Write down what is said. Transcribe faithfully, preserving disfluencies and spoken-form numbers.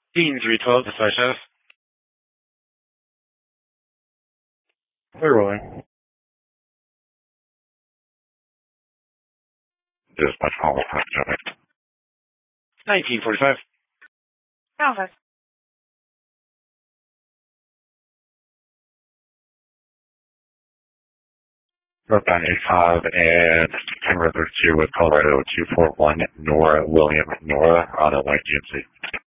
Dean three twelve, dispatch status. Clear rolling. Dispatch call for traffic. nineteen forty-five. Alpha. Northbound eighty-five and ten River two with Colorado two four one Nora William Nora on a white G M C.